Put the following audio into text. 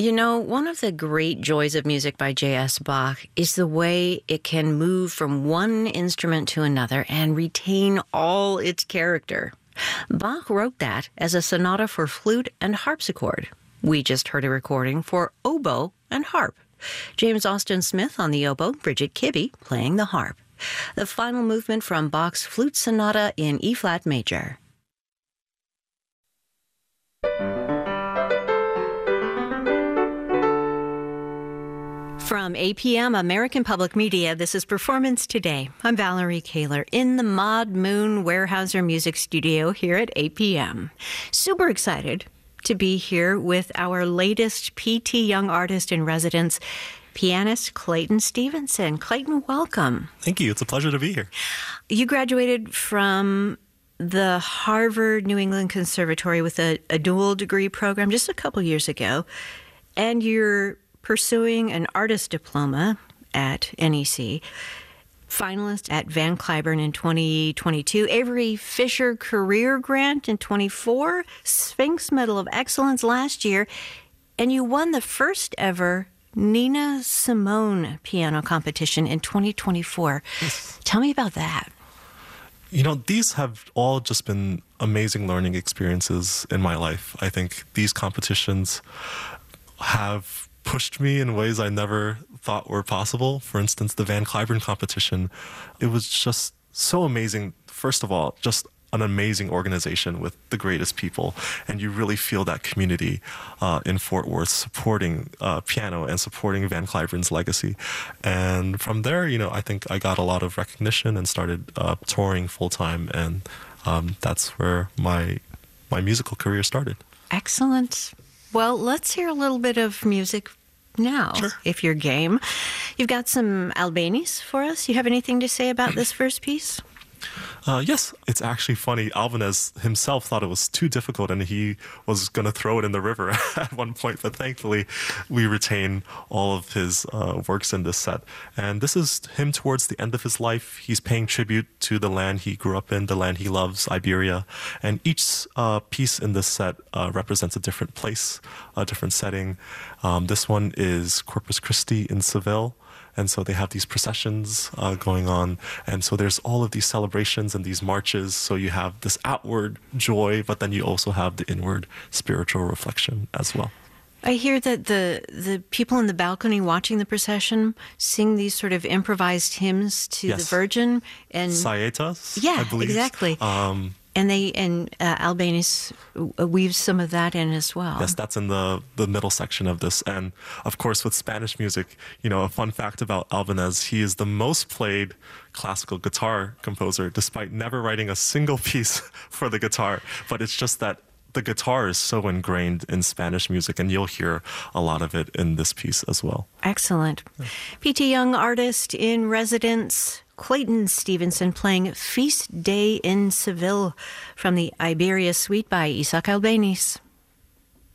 You know, one of the great joys of music by J.S. Bach is the way it can move from one instrument to another and retain all its character. Bach wrote that as a sonata for flute and harpsichord. We just heard a recording for oboe and harp. James Austin Smith on the oboe, Bridget Kibbe playing the harp. The final movement from Bach's Flute Sonata in E-flat major. From APM, American Public Media, this is Performance Today. I'm Valerie Kaler in the Maud Moon Weyerhaeuser Music Studio here at APM. Super excited to be here with our latest P.T. Young Artist in Residence, pianist Clayton Stevenson. Clayton, welcome. Thank you. It's a pleasure to be here. You graduated from the Harvard New England Conservatory with a dual degree program just a couple years ago, and you're pursuing an artist diploma at NEC, finalist at Van Cliburn in 2022, Avery Fisher Career Grant in 24, Sphinx Medal of Excellence last year, and you won the first ever Nina Simone piano competition in 2024. Yes. Tell me about that. You know, these have all just been amazing learning experiences in my life. I think these competitions have pushed me in ways I never thought were possible. For instance, the Van Cliburn competition, it was just so amazing. First of all, just an amazing organization with the greatest people. And you really feel that community in Fort Worth supporting piano and supporting Van Cliburn's legacy. And from there, you know, I think I got a lot of recognition and started touring full-time. And that's where my musical career started. Excellent. Well, let's hear a little bit of music now, Sure. If you're game. You've got some Albanese for us. You have anything to say about this first piece? Yes, it's actually funny. Albanese himself thought it was too difficult and he was going to throw it in the river at one point, but thankfully we retain all of his works in this set. And this is him towards the end of his life. He's paying tribute to the land he grew up in, the land he loves, Iberia. And each piece in this set represents a different place, a different setting. This one is Corpus Christi in Seville. And so they have these processions going on. And so there's all of these celebrations and these marches. So you have this outward joy, but then you also have the inward spiritual reflection as well. I hear that the people in the balcony watching the procession sing these sort of improvised hymns to the Virgin. And Saetas, yeah, I believe. Exactly. And Albanese weaves some of that in as well. Yes, that's in the middle section of this. And of course, with Spanish music, you know, a fun fact about Albanese, he is the most played classical guitar composer, despite never writing a single piece for the guitar. But it's just that the guitar is so ingrained in Spanish music, and you'll hear a lot of it in this piece as well. Excellent. Yeah. P.T. Young Artist in Residence, Clayton Stevenson playing Feast Day in Seville from the Iberia Suite by Isaac Albanese.